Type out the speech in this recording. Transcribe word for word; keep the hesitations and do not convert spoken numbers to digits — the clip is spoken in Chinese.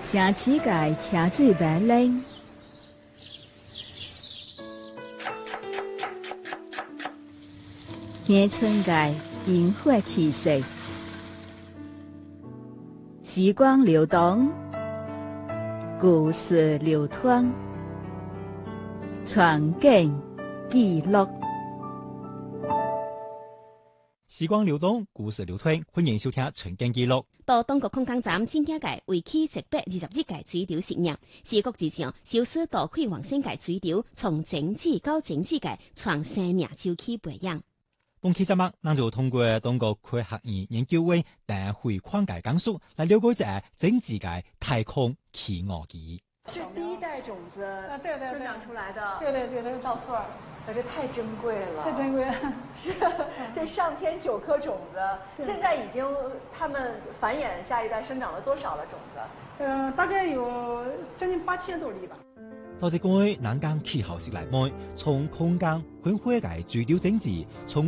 城市界车水马龙，乡村界萤火气息，时光流动，故事流淌，传景记录。 时光流动，故事流淌，欢迎收听《纯景记录》。 到东国空港站正经界为期一百二十一届水潮实验，四国之上小师大开黄仙界水潮，从整治到整治界创生命周期培养。 本期节目，咱就通过东国科学院研究院淡水矿界讲述，来了解一下整治界太空企鹅期。 是第一代种子生长出来的， 对对对对， 稻穗儿，可是太珍贵了， 太珍贵了。 是，这上天九颗种子，现在已经他们繁衍下一代生长了多少了种子？ 呃，大概有将近八千多粒吧。 多謝各位南港氣候識嚟妹，從空間、混合界水潮整治，從